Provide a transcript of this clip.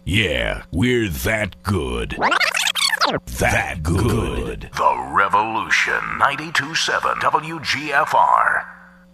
Yeah, we're that good. That good. The Revolution 92.7 WGFR.